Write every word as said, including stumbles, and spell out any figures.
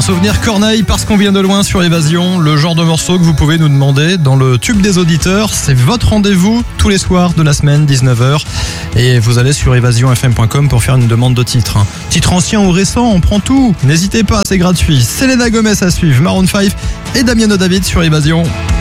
souvenir Corneille parce qu'on vient de loin sur Évasion, le genre de morceau que vous pouvez nous demander dans le tube des auditeurs. C'est votre rendez-vous tous les soirs de la semaine, dix-neuf heures. Et vous allez sur évasion f m point com pour faire une demande de titre. Titre ancien ou récent, on prend tout. N'hésitez pas, c'est gratuit. Selena Gomez à suivre, Maroon cinq et Damiano David sur Évasion.